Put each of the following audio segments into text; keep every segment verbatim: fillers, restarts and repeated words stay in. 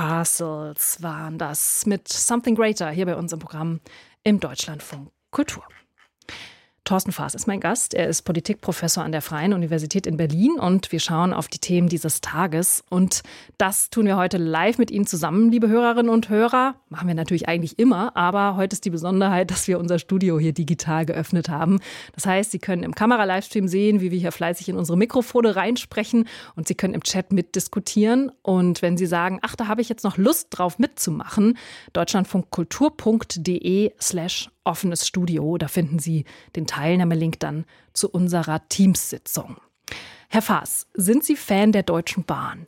Parcels waren das mit Something Greater hier bei uns im Programm im Deutschlandfunk Kultur. Thorsten Faas ist mein Gast. Er ist Politikprofessor an der Freien Universität in Berlin und wir schauen auf die Themen dieses Tages. Und das tun wir heute live mit Ihnen zusammen, liebe Hörerinnen und Hörer. Machen wir natürlich eigentlich immer, aber heute ist die Besonderheit, dass wir unser Studio hier digital geöffnet haben. Das heißt, Sie können im Kamera-Livestream sehen, wie wir hier fleißig in unsere Mikrofone reinsprechen und Sie können im Chat mitdiskutieren. Und wenn Sie sagen, ach, da habe ich jetzt noch Lust drauf mitzumachen, deutschlandfunkkultur.de slash offenes Studio. Da finden Sie den Teilnahmelink dann zu unserer Teamsitzung. Herr Faas, sind Sie Fan der Deutschen Bahn?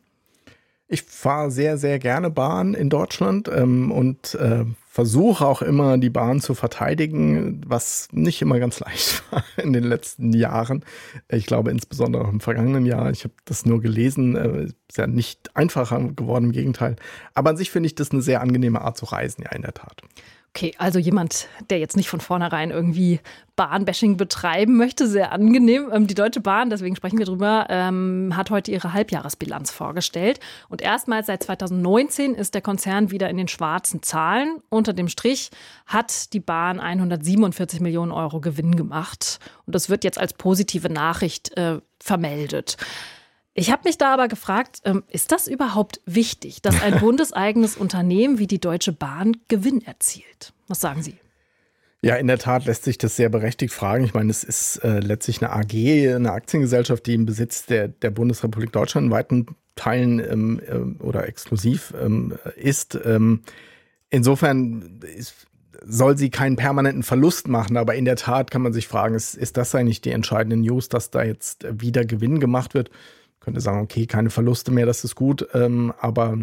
Ich fahre sehr, sehr gerne Bahn in Deutschland ähm, und äh, versuche auch immer, die Bahn zu verteidigen, was nicht immer ganz leicht war in den letzten Jahren. Ich glaube, insbesondere auch im vergangenen Jahr. Ich habe das nur gelesen. Äh, ist ja nicht einfacher geworden, im Gegenteil. Aber an sich finde ich das eine sehr angenehme Art zu reisen, ja, in der Tat. Okay, also jemand, der jetzt nicht von vornherein irgendwie Bahnbashing betreiben möchte, sehr angenehm. Die Deutsche Bahn, deswegen sprechen wir drüber, ähm, hat heute ihre Halbjahresbilanz vorgestellt. Und erstmals seit zweitausendneunzehn ist der Konzern wieder in den schwarzen Zahlen. Unter dem Strich hat die Bahn hundertsiebenundvierzig Millionen Euro Gewinn gemacht. Und das wird jetzt als positive Nachricht äh, vermeldet. Ich habe mich da aber gefragt, ähm, ist das überhaupt wichtig, dass ein bundeseigenes Unternehmen wie die Deutsche Bahn Gewinn erzielt? Was sagen Sie? Ja, in der Tat lässt sich das sehr berechtigt fragen. Ich meine, es ist äh, letztlich eine A G, eine Aktiengesellschaft, die im Besitz der, der Bundesrepublik Deutschland in weiten Teilen ähm, äh, oder exklusiv ähm, ist. Ähm, insofern ist soll sie keinen permanenten Verlust machen, aber in der Tat kann man sich fragen, ist, ist das eigentlich die entscheidende News, dass da jetzt wieder Gewinn gemacht wird? Könnte sagen, okay, keine Verluste mehr, das ist gut, ähm, aber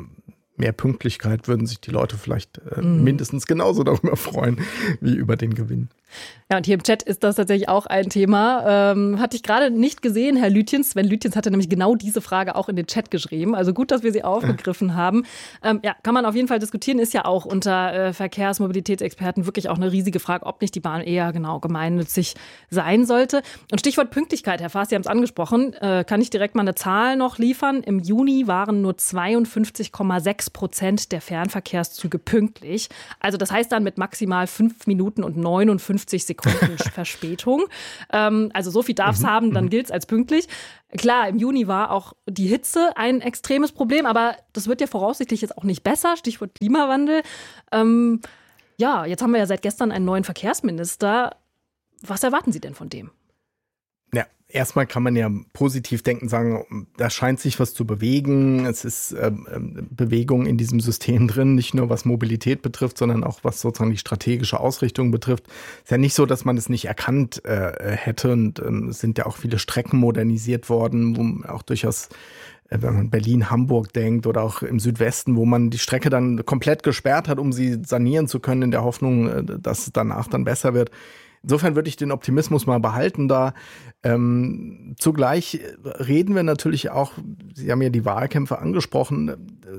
mehr Pünktlichkeit würden sich die Leute vielleicht äh, mm. mindestens genauso darüber freuen, wie über den Gewinn. Ja, und hier im Chat ist das tatsächlich auch ein Thema. Ähm, hatte ich gerade nicht gesehen, Herr Lütjens. Sven Lütjens hatte nämlich genau diese Frage auch in den Chat geschrieben. Also gut, dass wir sie aufgegriffen haben. Ähm, ja, kann man auf jeden Fall diskutieren. Ist ja auch unter äh, Verkehrsmobilitätsexperten wirklich auch eine riesige Frage, ob nicht die Bahn eher genau gemeinnützig sein sollte. Und Stichwort Pünktlichkeit, Herr Faas, Sie haben es angesprochen. Äh, kann ich direkt mal eine Zahl noch liefern? Im Juni waren nur zweiundfünfzig Komma sechs Prozent der Fernverkehrszüge pünktlich. Also das heißt dann mit maximal fünf Minuten und neunundfünfzig Sekunden Verspätung. Ähm, also so viel darf es mhm. haben, dann gilt es als pünktlich. Klar, im Juni war auch die Hitze ein extremes Problem, aber das wird ja voraussichtlich jetzt auch nicht besser. Stichwort Klimawandel. Ähm, ja, jetzt haben wir ja seit gestern einen neuen Verkehrsminister. Was erwarten Sie denn von dem? Ja, erstmal kann man ja positiv denken, sagen, da scheint sich was zu bewegen. Es ist äh, Bewegung in diesem System drin, nicht nur was Mobilität betrifft, sondern auch was sozusagen die strategische Ausrichtung betrifft. Es ist ja nicht so, dass man es nicht erkannt äh, hätte und ähm, es sind ja auch viele Strecken modernisiert worden, wo auch durchaus, äh, wenn man Berlin-Hamburg denkt oder auch im Südwesten, wo man die Strecke dann komplett gesperrt hat, um sie sanieren zu können, in der Hoffnung, äh, dass es danach dann besser wird. Insofern würde ich den Optimismus mal behalten da. Ähm, zugleich reden wir natürlich auch, Sie haben ja die Wahlkämpfe angesprochen,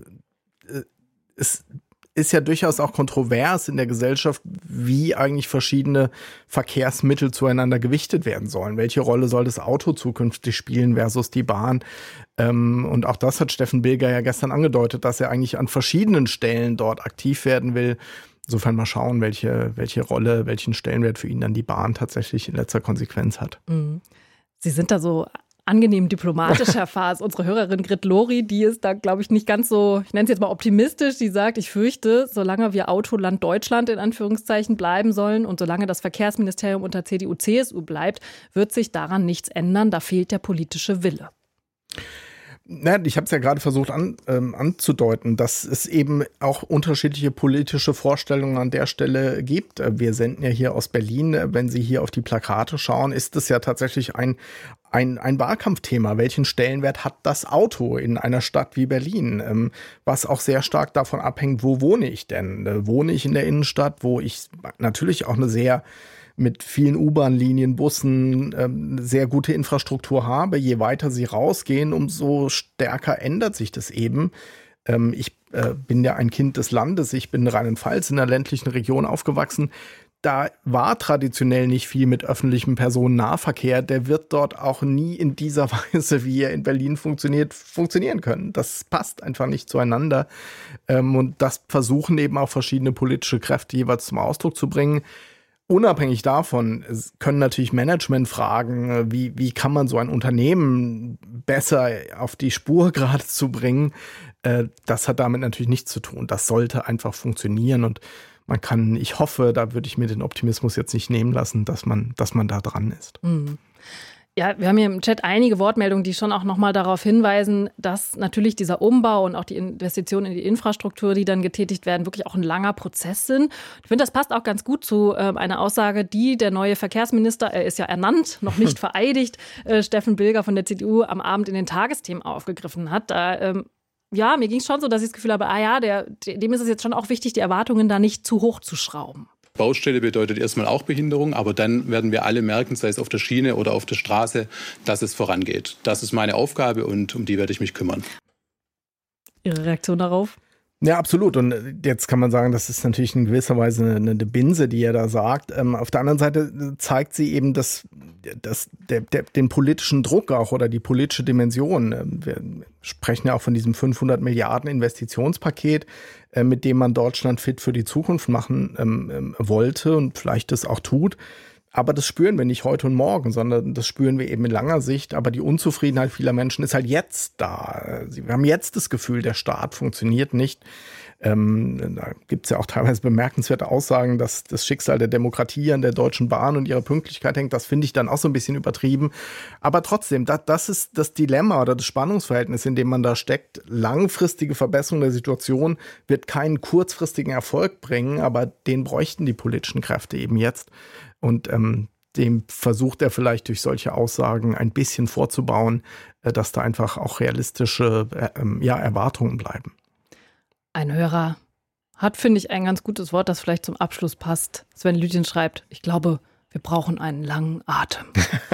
äh, es ist ja durchaus auch kontrovers in der Gesellschaft, wie eigentlich verschiedene Verkehrsmittel zueinander gewichtet werden sollen. Welche Rolle soll das Auto zukünftig spielen versus die Bahn? Ähm, und auch das hat Steffen Bilger ja gestern angedeutet, dass er eigentlich an verschiedenen Stellen dort aktiv werden will. Insofern mal schauen, welche, welche Rolle, welchen Stellenwert für ihn dann die Bahn tatsächlich in letzter Konsequenz hat. Sie sind da so angenehm diplomatisch, Herr Faas. Unsere Hörerin Grit Lori, die ist da, glaube ich, nicht ganz so, ich nenne es jetzt mal optimistisch. Die sagt, ich fürchte, solange wir Autoland Deutschland in Anführungszeichen bleiben sollen und solange das Verkehrsministerium unter C D U C S U bleibt, wird sich daran nichts ändern. Da fehlt der politische Wille. Na, ich habe es ja gerade versucht an, ähm, anzudeuten, dass es eben auch unterschiedliche politische Vorstellungen an der Stelle gibt. Wir senden ja hier aus Berlin. Wenn Sie hier auf die Plakate schauen, ist es ja tatsächlich ein, ein, ein Wahlkampfthema. Welchen Stellenwert hat das Auto in einer Stadt wie Berlin? Ähm, was auch sehr stark davon abhängt, wo wohne ich denn? Äh, wohne ich in der Innenstadt, wo ich natürlich auch eine sehr mit vielen U-Bahn-Linien, Bussen, ähm, sehr gute Infrastruktur habe. Je weiter sie rausgehen, umso stärker ändert sich das eben. Ähm, ich äh, bin ja ein Kind des Landes, ich bin in Rheinland-Pfalz in der ländlichen Region aufgewachsen. da war traditionell nicht viel mit öffentlichem Personennahverkehr. Der wird dort auch nie in dieser Weise, wie er in Berlin funktioniert, funktionieren können. Das passt einfach nicht zueinander. Und das versuchen eben auch verschiedene politische Kräfte jeweils zum Ausdruck zu bringen. Unabhängig davon können natürlich Managementfragen, wie, wie kann man so ein Unternehmen besser auf die Spur gerade zu bringen, das hat damit natürlich nichts zu tun. Das sollte einfach funktionieren und man kann, ich hoffe, da würde ich mir den Optimismus jetzt nicht nehmen lassen, dass man, dass man da dran ist. Mhm. Ja, wir haben hier im Chat einige Wortmeldungen, die schon auch nochmal darauf hinweisen, dass natürlich dieser Umbau und auch die Investitionen in die Infrastruktur, die dann getätigt werden, wirklich auch ein langer Prozess sind. Ich finde, das passt auch ganz gut zu äh, einer Aussage, die der neue Verkehrsminister, er ist ja ernannt, noch nicht vereidigt, äh, Steffen Bilger von der C D U am Abend in den Tagesthemen aufgegriffen hat. Da ähm, Ja, mir ging es schon so, dass ich das Gefühl habe, ah ja, der, dem ist es jetzt schon auch wichtig, die Erwartungen da nicht zu hoch zu schrauben. Baustelle bedeutet erstmal auch Behinderung, aber dann werden wir alle merken, sei es auf der Schiene oder auf der Straße, dass es vorangeht. Das ist meine Aufgabe und um die werde ich mich kümmern. Ihre Reaktion darauf? Ja, absolut. Und jetzt kann man sagen, das ist natürlich in gewisser Weise eine, eine Binse, die er da sagt. Ähm, auf der anderen Seite zeigt sie eben das, das, der, der, den politischen Druck auch oder die politische Dimension. Wir sprechen ja auch von diesem fünfhundert Milliarden Investitionspaket, äh, mit dem man Deutschland fit für die Zukunft machen ähm, wollte und vielleicht das auch tut. Aber das spüren wir nicht heute und morgen, sondern das spüren wir eben in langer Sicht. Aber die Unzufriedenheit vieler Menschen ist halt jetzt da. Wir haben jetzt das Gefühl, der Staat funktioniert nicht. Ähm, da gibt es ja auch teilweise bemerkenswerte Aussagen, dass das Schicksal der Demokratie an der Deutschen Bahn und ihrer Pünktlichkeit hängt. Das finde ich dann auch so ein bisschen übertrieben. Aber trotzdem, das, das ist das Dilemma oder das Spannungsverhältnis, in dem man da steckt. Langfristige Verbesserung der Situation wird keinen kurzfristigen Erfolg bringen, aber den bräuchten die politischen Kräfte eben jetzt. Und ähm, dem versucht er vielleicht durch solche Aussagen ein bisschen vorzubauen, äh, dass da einfach auch realistische äh, ähm, ja, Erwartungen bleiben. Ein Hörer hat, finde ich, ein ganz gutes Wort, das vielleicht zum Abschluss passt. Sven Lütjen schreibt, ich glaube, wir brauchen einen langen Atem.